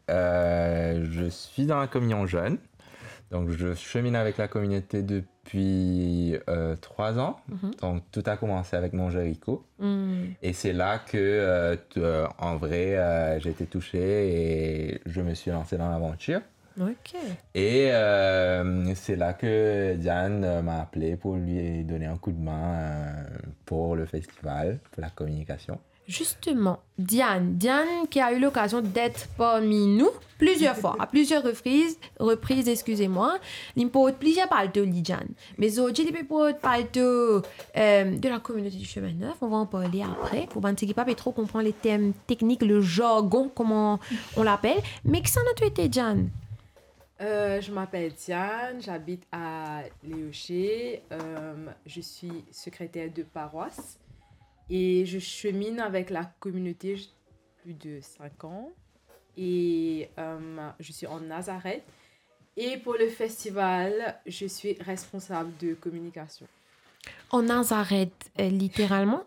je suis dans la communion jeune. Donc, je chemine avec la communauté depuis 3 ans. Donc, tout a commencé avec mon Jéricho. Et c'est là que, en vrai, j'ai été touché et je me suis lancé dans l'aventure. OK. Et c'est là que Diane m'a appelé pour lui donner un coup de main pour le festival, pour la communication. Justement, Diane qui a eu l'occasion d'être parmi nous plusieurs fois, à plusieurs reprises, excusez-moi, il peut plusieurs parler de Diane. Mais aujourd'hui, il peut parler de la communauté du chemin neuf, on va en parler après, pour ne pas trop comprendre les thèmes techniques, le jargon, comment on l'appelle. Mais qui s'en a été, Diane? Je m'appelle Diane, j'habite à Léoché, je suis secrétaire de paroisse. Et je chemine avec la communauté plus de 5 ans. Et je suis en Nazareth. Et pour le festival, je suis responsable de communication. En Nazareth, littéralement?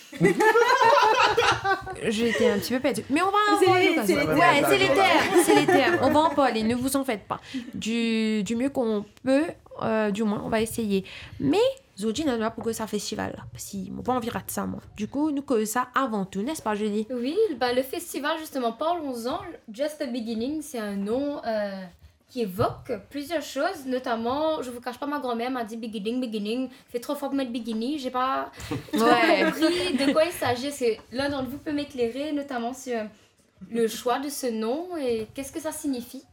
J'étais un petit peu perdue. Mais on va en parler. C'est les termes. On va en parler, ne vous en faites pas. Du mieux qu'on peut, du moins, on va essayer. Mais... Aujourd'hui, on a pour que ça festival là. Si, on n'a pas envie de rater ça, moi. Du coup, nous que ça avant tout, n'est-ce pas, Julie? Oui, le festival, justement, parlons-en. Just the Beginning, c'est un nom qui évoque plusieurs choses, notamment, je vous cache pas, ma grand-mère m'a dit beginning, fait trop fort pour mettre bikini, j'ai pas compris de quoi il s'agit. Est-ce que l'un d'entre vous peut m'éclairer, notamment sur le choix de ce nom et qu'est-ce que ça signifie?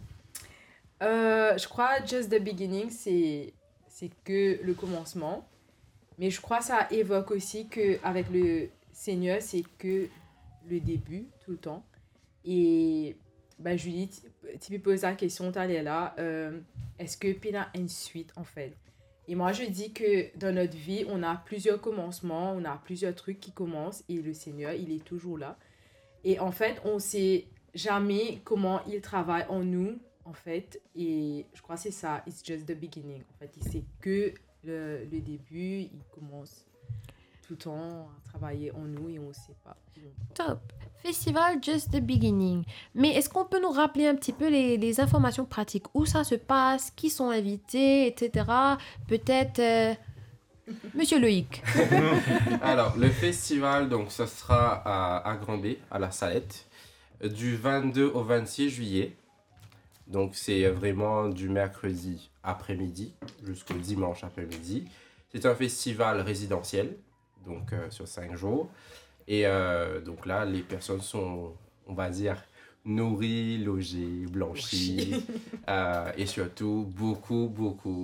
Je crois Just the Beginning, c'est que le commencement. Mais je crois que ça évoque aussi qu'avec le Seigneur, c'est que le début, tout le temps. Et Julie, tu me poses la question, tu es là, est-ce que il y a une suite, en fait? Et moi, je dis que dans notre vie, on a plusieurs commencements, on a plusieurs trucs qui commencent, et le Seigneur, il est toujours là. Et en fait, on ne sait jamais comment il travaille en nous, en fait, et je crois que c'est ça, it's just the beginning. En fait, c'est que le début, il commence tout le temps à travailler en nous et on ne sait pas. Top. Festival Just the Beginning. Mais est-ce qu'on peut nous rappeler un petit peu les informations pratiques? Où ça se passe? Qui sont invités, etc. Peut-être... Monsieur Loïc. Alors, le festival, donc, ça sera à Grand-B, à la Salette, du 22 au 26 juillet. Donc, c'est vraiment du mercredi après-midi jusqu'au dimanche après-midi. C'est un festival résidentiel, donc sur 5 jours. Et donc là, les personnes sont, on va dire, nourries, logées, blanchies. Et surtout, beaucoup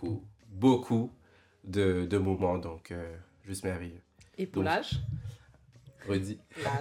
de moments. Donc, juste merveilleux. Et pour l'âge? Redis.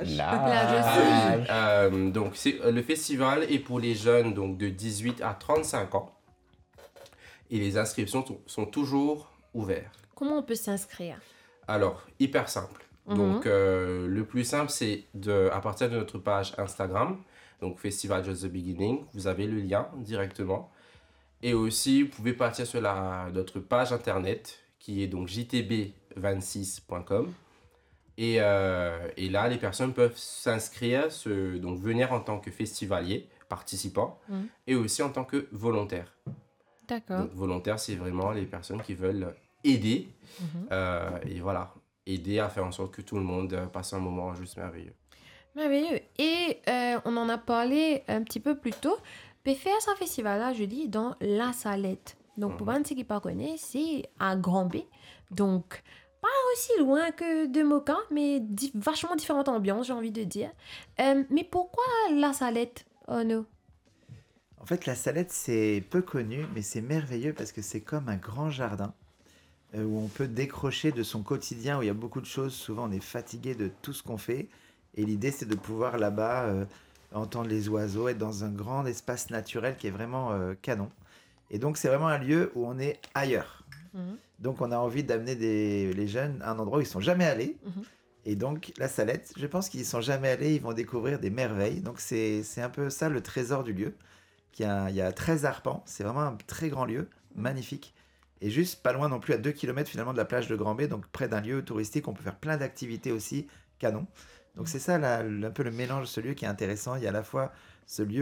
L'âge aussi. Donc, le festival est pour les jeunes donc, de 18 à 35 ans. Et les inscriptions sont toujours ouvertes. Comment on peut s'inscrire? Alors, hyper simple. Donc, le plus simple, c'est à partir de notre page Instagram, donc Festival Just the Beginning, vous avez le lien directement. Et aussi, vous pouvez partir sur notre page internet, qui est donc jtb26.com. Et là, les personnes peuvent s'inscrire, donc venir en tant que festivalier, participant, et aussi en tant que volontaire. D'accord. Donc, volontaire, c'est vraiment les personnes qui veulent aider. Et voilà, aider à faire en sorte que tout le monde passe un moment juste merveilleux. Merveilleux. Et on en a parlé un petit peu plus tôt. PFR, ce festival-là, je dis, dans La Salette. Donc, pour ceux qui ne pas connaissent, c'est à Grand-B. Donc, pas aussi loin que de Moka, mais vachement différente ambiance, j'ai envie de dire. Mais pourquoi La Salette, Ono? En fait, La Salette, c'est peu connu, mais c'est merveilleux parce que c'est comme un grand jardin où on peut décrocher de son quotidien, où il y a beaucoup de choses. Souvent, on est fatigué de tout ce qu'on fait. Et l'idée, c'est de pouvoir là-bas entendre les oiseaux, être dans un grand espace naturel qui est vraiment canon. Et donc, c'est vraiment un lieu où on est ailleurs. Donc, on a envie d'amener les jeunes à un endroit où ils ne sont jamais allés. Et donc, La Salette, je pense qu'ils n'y sont jamais allés, ils vont découvrir des merveilles. Donc, c'est un peu ça le trésor du lieu. Il y a 13 arpents, c'est vraiment un très grand lieu, magnifique. Et juste pas loin non plus, à 2 km finalement de la plage de Grand-B, donc près d'un lieu touristique, on peut faire plein d'activités aussi, canon. Donc c'est ça un peu le mélange de ce lieu qui est intéressant. Il y a à la fois ce lieu